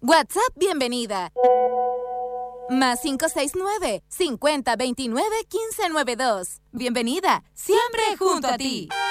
WhatsApp bienvenida. Más 569-5029-1592. Bienvenida, siempre junto a ti.